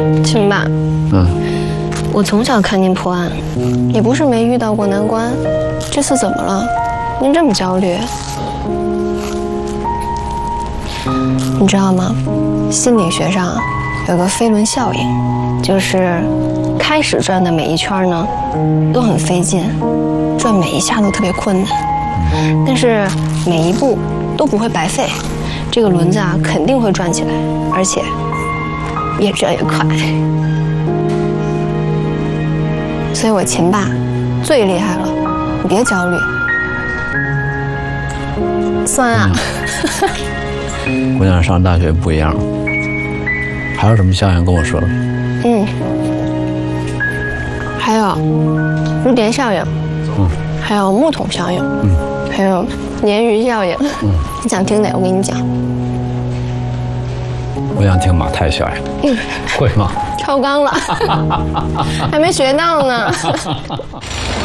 秦爸，我从小看您破案，也不是没遇到过难关，这次怎么了？您这么焦虑？你知道吗？心理学上有个飞轮效应，就是开始转的每一圈呢，都很费劲，转每一下都特别困难，但是每一步都不会白费，这个轮子啊肯定会转起来，而且越转越快。所以我秦爸最厉害了，你别焦虑。酸啊！ 姑娘上大学不一样，还有什么效应跟我说？ 还有蝴蝶效应，还有木桶效应，还有鲶鱼效应。你想听哪？我跟你讲。 我想听马太效应。会吗？ 超纲了，还没学到呢。